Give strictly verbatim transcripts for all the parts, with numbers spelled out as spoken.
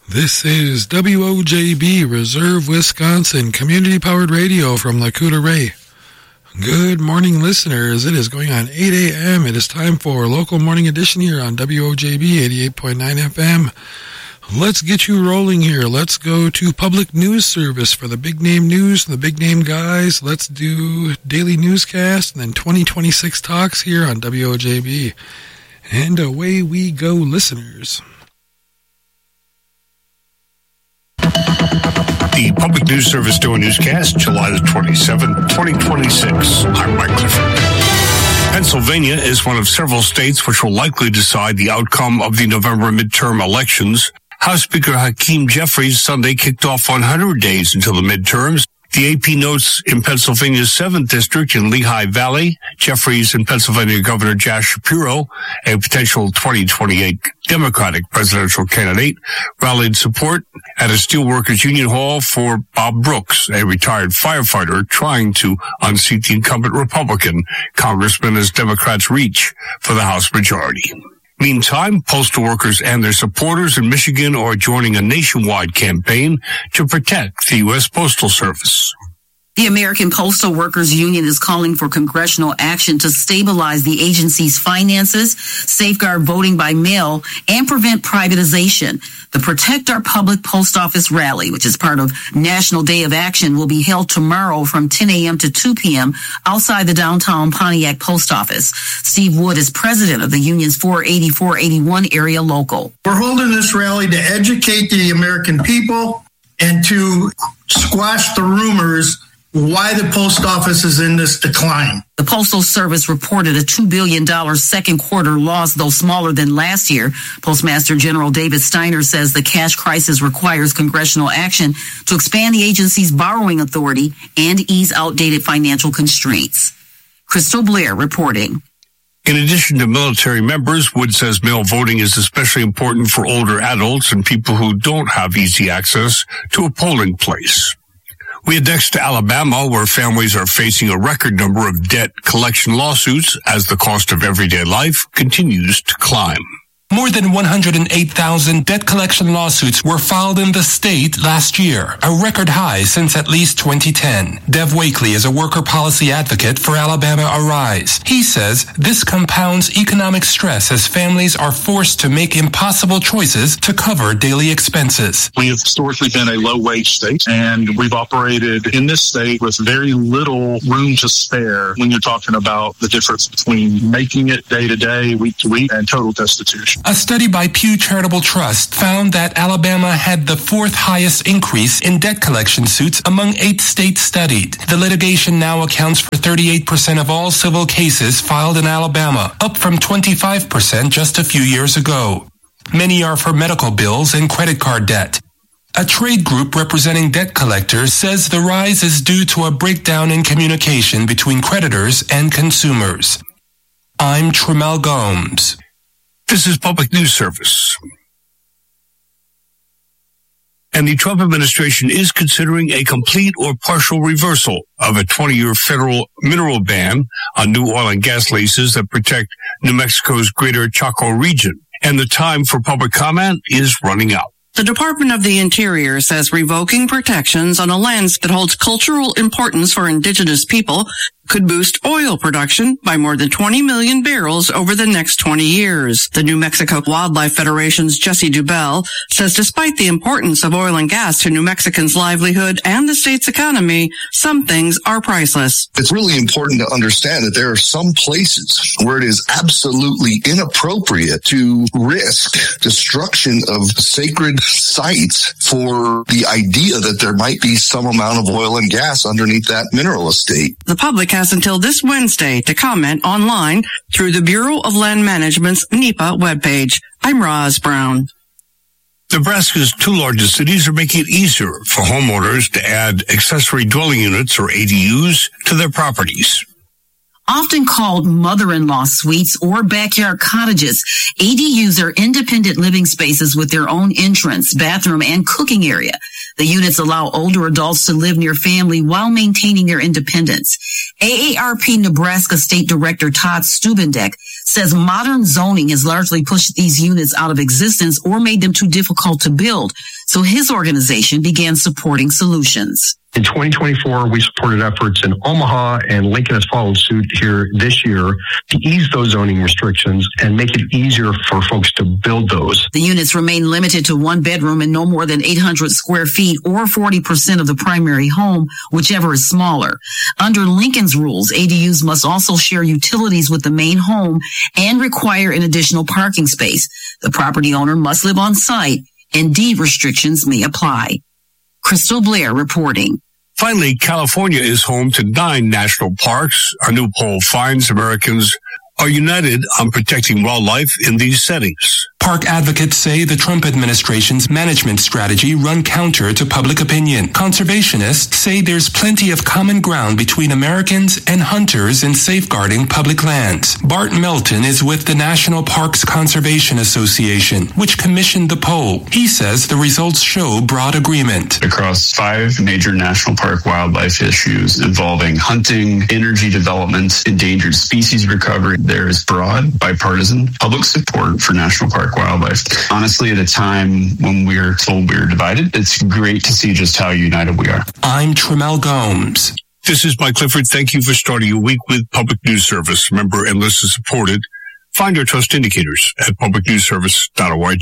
This is W O J B, Reserve, Wisconsin, community-powered radio from Lakuta Ray. Good morning, listeners. It is going on eight a.m. It is time for local morning edition here on W O J B eighty-eight point nine F M. Let's get you rolling here. Let's go to public news service for the big name news and the big name guys. Let's do daily newscast and then twenty twenty-six talks here on W O J B. And away we go, listeners. The Public News Service Daily Newscast, July the twenty-seventh, twenty twenty-six. I'm Mike Clifford. Pennsylvania is one of several states which will likely decide the outcome of the November midterm elections. House Speaker Hakeem Jeffries Sunday kicked off one hundred days until the midterms. The A P notes in Pennsylvania's seventh District in Lehigh Valley, Jeffries and Pennsylvania Governor Josh Shapiro, a potential twenty twenty-eight Democratic presidential candidate, rallied support at a Steelworkers Union Hall for Bob Brooks, a retired firefighter trying to unseat the incumbent Republican congressman as Democrats reach for the House majority. Meantime, postal workers and their supporters in Michigan are joining a nationwide campaign to protect the U S Postal Service. The American Postal Workers Union is calling for congressional action to stabilize the agency's finances, safeguard voting by mail, and prevent privatization. The Protect Our Public Post Office Rally, which is part of National Day of Action, will be held tomorrow from ten a.m. to two p.m. outside the downtown Pontiac Post Office. Steve Wood is president of the union's four eighty, four eighty-one area local. We're holding this rally to educate the American people and to squash the rumors why the post office is in this decline. The Postal Service reported a two billion dollars second quarter loss, though smaller than last year. Postmaster General David Steiner says the cash crisis requires congressional action to expand the agency's borrowing authority and ease outdated financial constraints. Crystal Blair reporting. In addition to military members, Wood says mail voting is especially important for older adults and people who don't have easy access to a polling place. We head next to Alabama, where families are facing a record number of debt collection lawsuits as the cost of everyday life continues to climb. More than one hundred eight thousand debt collection lawsuits were filed in the state last year, a record high since at least twenty ten. Dev Wakely is a worker policy advocate for Alabama Arise. He says this compounds economic stress as families are forced to make impossible choices to cover daily expenses. We have historically been a low-wage state, and we've operated in this state with very little room to spare when you're talking about the difference between making it day-to-day, week-to-week, and total destitution. A study by Pew Charitable Trust found that Alabama had the fourth highest increase in debt collection suits among eight states studied. The litigation now accounts for thirty-eight percent of all civil cases filed in Alabama, up from twenty-five percent just a few years ago. Many are for medical bills and credit card debt. A trade group representing debt collectors says the rise is due to a breakdown in communication between creditors and consumers. I'm Tremel Gomes. This is Public News Service. And the Trump administration is considering a complete or partial reversal of a twenty-year federal mineral ban on new oil and gas leases that protect New Mexico's greater Chaco region. And the time for public comment is running out. The Department of the Interior says revoking protections on a land that holds cultural importance for indigenous people could boost oil production by more than twenty million barrels over the next twenty years. The New Mexico Wildlife Federation's Jesse Dubell says despite the importance of oil and gas to New Mexicans' livelihood and the state's economy, some things are priceless. It's really important to understand that there are some places where it is absolutely inappropriate to risk destruction of sacred sites for the idea that there might be some amount of oil and gas underneath that mineral estate. The public has until this Wednesday to comment online through the Bureau of Land Management's NEPA webpage. I'm Roz Brown. Nebraska's two largest cities are making it easier for homeowners to add accessory dwelling units, or A D Us, to their properties. Often called mother-in-law suites or backyard cottages, A D Us are independent living spaces with their own entrance, bathroom, and cooking area. The units allow older adults to live near family while maintaining their independence. A A R P Nebraska State Director Todd Stubendek says modern zoning has largely pushed these units out of existence or made them too difficult to build. So his organization began supporting solutions. In twenty twenty-four, we supported efforts in Omaha, and Lincoln has followed suit here this year to ease those zoning restrictions and make it easier for folks to build those. The units remain limited to one bedroom and no more than eight hundred square feet or forty percent of the primary home, whichever is smaller. Under Lincoln's rules, A D Us must also share utilities with the main home and require an additional parking space. The property owner must live on site, and deed restrictions may apply. Crystal Blair reporting. Finally, California is home to nine national parks. A new poll finds Americans are united on protecting wildlife in these settings. Park advocates say the Trump administration's management strategy run counter to public opinion. Conservationists say there's plenty of common ground between Americans and hunters in safeguarding public lands. Bart Melton is with the National Parks Conservation Association, which commissioned the poll. He says the results show broad agreement. Across five major national park wildlife issues involving hunting, energy development, endangered species recovery, there is broad bipartisan public support for national park wildlife. Honestly, at a time when we're told we're divided, it's great to see just how united we are. I'm Tremel Gomes. This is Mike Clifford. Thank you for starting your week with Public News Service. Member and listener supported. Find our trust indicators at public news service dot org.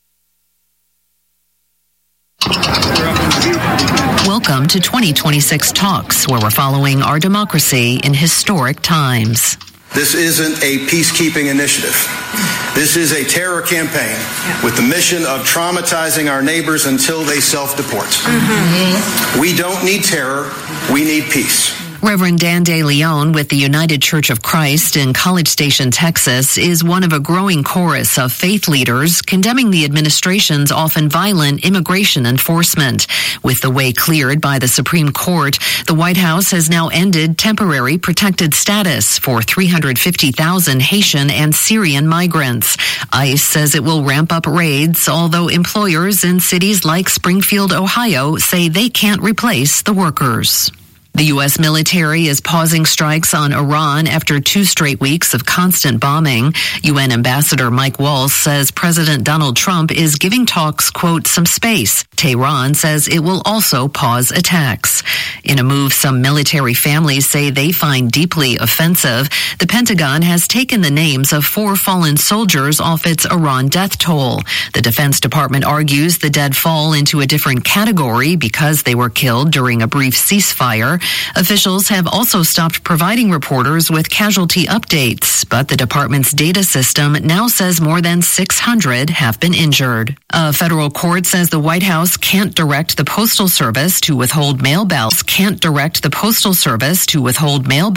Welcome to twenty twenty-six Talks, where we're following our democracy in historic times. This isn't a peacekeeping initiative. This is a terror campaign with the mission of traumatizing our neighbors until they self-deport. Mm-hmm. We don't need terror. We need peace. Reverend Dan De Leon with the United Church of Christ in College Station, Texas, is one of a growing chorus of faith leaders condemning the administration's often violent immigration enforcement. With the way cleared by the Supreme Court, the White House has now ended temporary protected status for three hundred fifty thousand Haitian and Syrian migrants. ICE says it will ramp up raids, although employers in cities like Springfield, Ohio, say they can't replace the workers. The U S military is pausing strikes on Iran after two straight weeks of constant bombing. U N Ambassador Mike Waltz says President Donald Trump is giving talks, quote, some space. Tehran says it will also pause attacks. In a move some military families say they find deeply offensive, the Pentagon has taken the names of four fallen soldiers off its Iran death toll. The Defense Department argues the dead fall into a different category because they were killed during a brief ceasefire. Officials have also stopped providing reporters with casualty updates, but the department's data system now says more than six hundred have been injured. A federal court says the White House can't direct the Postal Service to withhold mail ballots, can't direct the Postal Service to withhold mail ballots